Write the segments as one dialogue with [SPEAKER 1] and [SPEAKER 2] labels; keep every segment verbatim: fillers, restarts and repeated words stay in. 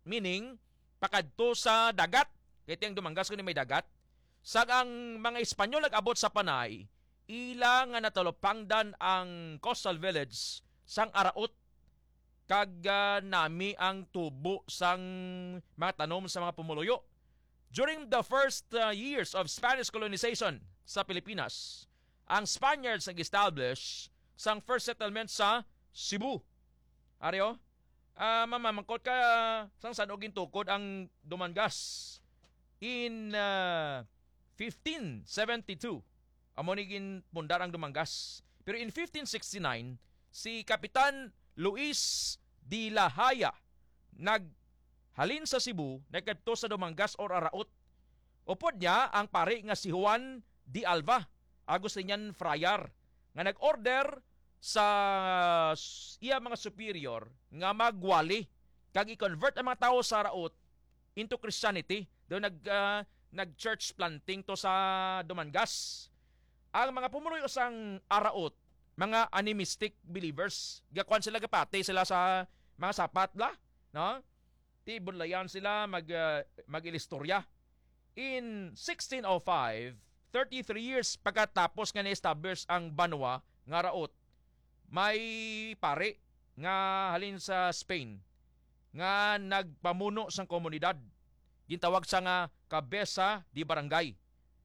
[SPEAKER 1] meaning pakadto sa dagat. Kaya tiyang dumanggas ko ni may dagat. Sag ang mga Espanyol nag-abot sa Panay, ilang nga natalopangdan ang coastal village sang Araot kag uh, nami ang tubo sang mga tanom sa mga pumuluyo. During the first uh, years of Spanish colonization sa Pilipinas, ang Spaniards nag-establish sang first settlement sa Cebu. Aryo, uh, mamamangkot ka uh, sang saan og gintukod ang Dumangas in uh, fifteen seventy-two. Amo ni ginpundar ang Dumangas. Pero in fifteen sixty-nine, si Kapitan Luis de la Haya naghalin sa Cebu, nagkadto sa Dumangas or Araot. Upod niya ang pari nga si Juan de Alva, Agustinian friar, nga nag-order sa iya mga superior nga magwali kag i-convert ang mga tao sa Araot into Christianity. Do nag uh, nag-church planting to sa Dumangas. Ang mga pumuloy sang Araot, mga animistic believers, gakuan sila gapati sila sa mga sapat la, no? Tibulayan sila mag uh, mag-ilistorya. In sixteen oh five, thirty-three years pagkatapos nga na-establish ang Banwa nga Araot, may pare nga halin sa Spain nga nagpamuno sang komunidad. Gintawag sa nga Cabeza di Barangay.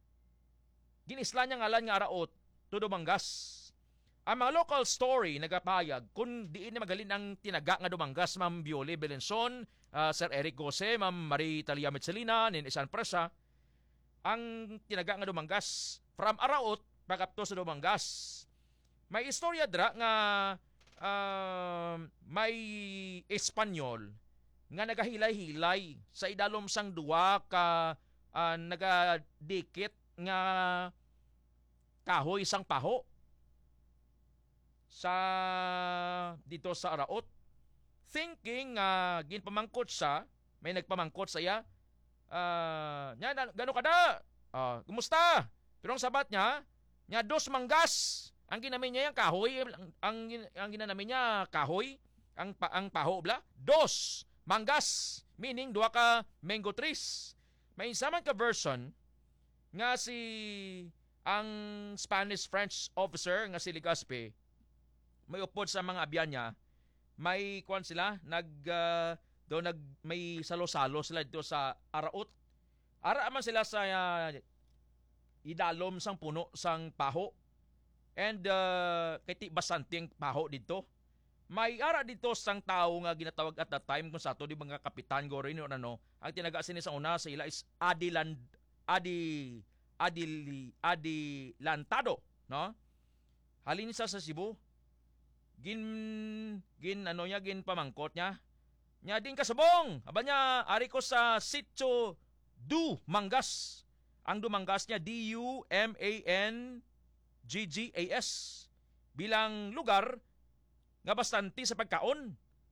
[SPEAKER 1] Ginisla niya ngalan nga Araot to Dumangas. Ang mga local story nagapayag kung diin ni magalin ang tinaga nga Dumangas, Ma'am Bioli Belenson, uh, Sir Eric Gose, Ma'am Marie Talia Metzelina, nin Isan Presa, ang tinaga nga Dumangas from Araot pagapto sa Dumangas. May istorya dra nga uh, may Espanyol nga nagahilay-hilay sa idalom sang duwa ka uh, nagadikit nga kahoy sang paho sa dito sa Araot, thinking nga uh, ginpamangkot sa may nagpamangkot sa iya, uh, nya gano kada uh, kumusta, pero ang sabat niya nya dos manggas ang ginamin niya, yung kahoy ang ang, ang ginamin niya kahoy ang pa, ang paho bla, dos manggas, meaning duha ka mango trees. May isa man ka version nga si ang Spanish-French officer nga si Legazpi, may upod sa mga abyan niya, may kuan sila, nag, uh, do, nag may salo-salo sila dito sa Araot. Ara man sila sa uh, idalom sang puno sang paho. And uh, kay ti basanting paho dito. May ara dito sang tao nga ginatawag at that time kung sa ato di mga kapitan go rin ano, ang tinaga sini sa una sa ila is Adiland Adi Adili Adilantado, no? Halin sa sa Cebu. Gin gin ano niya gin pamangkot niya. Nya din kasubong. Aba niya ari ko sa Sitio Du Mangas. Ang Dumangas niya D U M A N G G A S bilang lugar nga bastante sa pagkaon.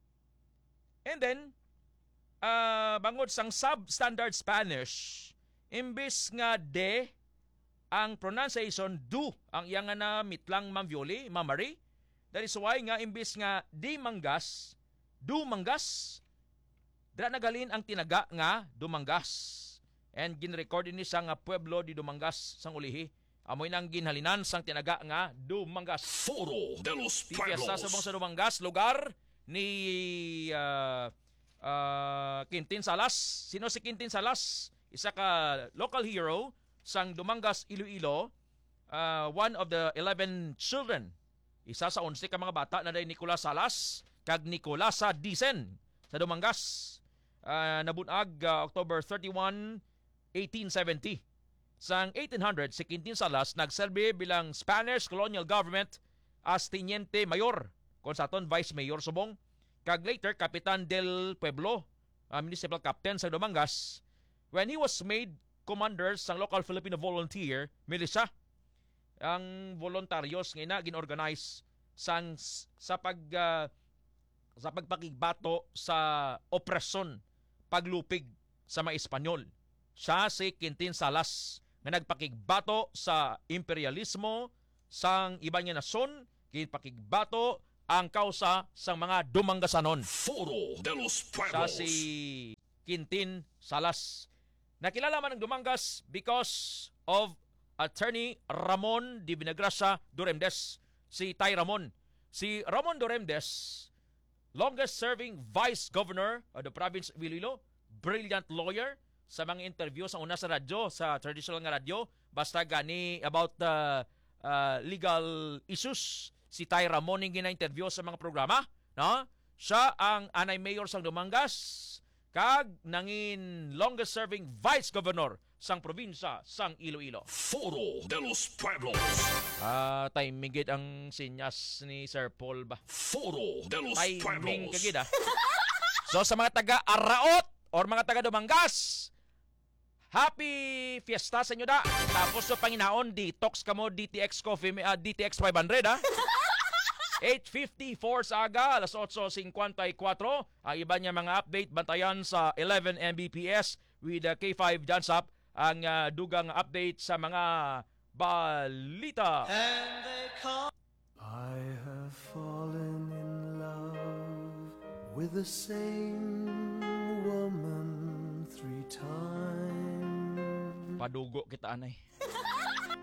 [SPEAKER 1] And then uh, bangod sang substandard Spanish, imbis nga de ang pronunciation du ang iyang nga na mitlang Ma'am Violi, Ma'am Marie. That is why nga imbis nga di manggas, du manggas, dra nagalin ang tinaga nga Dumangas. And ginrecord ni sa nga pueblo di Dumangas sang ulihi. Amoy nang ginhalinan sang tinaga nga Dumangas.
[SPEAKER 2] Foro de los Pueblos.
[SPEAKER 1] Piyesta subong sa Dumangas, lugar ni uh, uh, Quintin Salas. Sino si Quintin Salas? Isa ka local hero sang Dumangas, Iloilo. Uh, one of the eleven children. Isa sa onse ka mga bata na day Nicolas Salas kag Nicolasa Dicen sa Dumangas. Uh, nabunag uh, October thirty-first, eighteen seventy. Sang eighteen hundred, si Quintin Salas nagserbi bilang Spanish colonial government as Teniente Mayor, kung sa aton Vice Mayor subong, kag later Kapitan del Pueblo, uh, Municipal Captain sa Dumangas, when he was made commander sa local Filipino volunteer militia. Ang voluntaryos nga na ginorganize sang sa pag uh, sa pagpakigbato sa opresyon, paglupig sa mga Espanyol. Siya si Quintin Salas nga nagpakigbato sa imperialismo sang iba nga nason, ginpakigbato ang kausa sang mga Dumanggasanon.
[SPEAKER 2] Foro de los Pueblos.
[SPEAKER 1] Siya si Quintin Salas. Nakilala man ang Dumangas because of attorney Ramon Di Vinagracia Duremdes, si Tay Ramon. Si Ramon Duremdes, longest-serving Vice Governor of the province of Iloilo, brilliant lawyer, sa mga interview sa una sa radyo, sa traditional nga radyo, basta gani about the uh, legal issues, si Tay Ramon yung gina-interview sa mga programa, no? Siya ang anay mayor sang Dumangas, kag nangin longest-serving Vice Governor sang probinsya sang Iloilo.
[SPEAKER 2] Foro de los Pueblos.
[SPEAKER 1] Ah, timing gid ang sinyas ni Sir Paul ba?
[SPEAKER 2] Foro de los
[SPEAKER 1] Timing
[SPEAKER 2] Pueblos.
[SPEAKER 1] kagid ah. So sa mga taga Araot or mga taga Dumangas, happy fiesta sa inyo da. Tapos sa panginaon, detox ka mo D T X Coffee, uh, D T X five hundred ah. eight fifty-four sa aga, alas eight fifty-four. Ang iba niya mga update, bantayan sa eleven M B P S with the K five Jansap. Ang uh, dugang update sa mga balita.
[SPEAKER 3] I have fallen in love with the same woman three times.
[SPEAKER 1] Padugo kita anay.